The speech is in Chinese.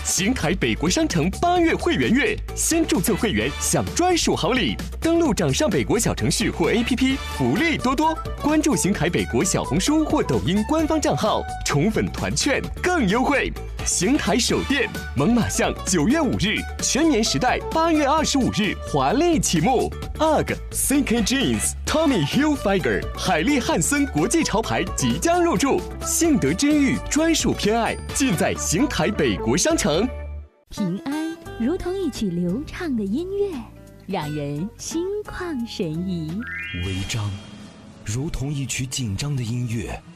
邢台北国商城8月会员月，先注册会员享专属好礼。登录掌上北国小程序或 APP， 福利多多。关注邢台北国小红书或抖音官方账号，宠粉团券更优惠。邢台首店猛犸象9月5日，全棉时代8月25日华丽启幕。UGG、CK Jeans、Tommy Hilfiger、海利汉森国际潮牌即将入驻，信德真玉专属偏爱尽在邢台北国商城。 平安如同一曲流畅的音乐，让人心旷神怡； 违章如同一曲紧张的音乐，